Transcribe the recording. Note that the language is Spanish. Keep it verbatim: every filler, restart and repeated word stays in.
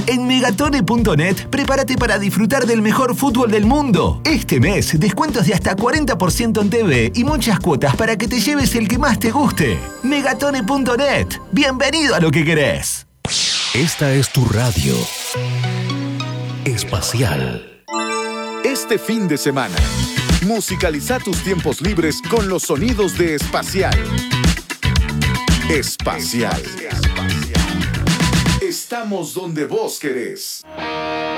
En megatone punto net, prepárate para disfrutar del mejor fútbol del mundo. Este mes, descuentos de hasta cuarenta por ciento en T V y muchas cuotas para que te lleves el que más te guste. megatone punto net. Bienvenido a lo que querés. Esta es tu radio espacial. Este fin de semana, musicaliza tus tiempos libres con los sonidos de Espacial. Espacial. Estamos donde vos querés.